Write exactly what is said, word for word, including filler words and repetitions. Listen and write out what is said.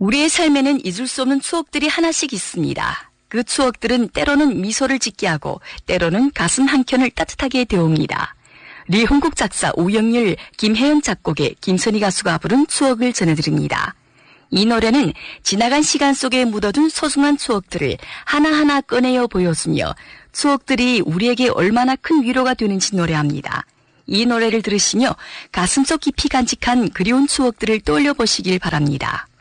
우리의 삶에는 잊을 수 없는 추억들이 하나씩 있습니다. 그 추억들은 때로는 미소를 짓게 하고 때로는 가슴 한켠을 따뜻하게 데웁니다. 리홍국 작사, 오영률, 김혜영 작곡의 김선희 가수가 부른 추억을 전해드립니다. 이 노래는 지나간 시간 속에 묻어둔 소중한 추억들을 하나하나 꺼내어 보여주며 추억들이 우리에게 얼마나 큰 위로가 되는지 노래합니다. 이 노래를 들으시며 가슴속 깊이 간직한 그리운 추억들을 떠올려 보시길 바랍니다.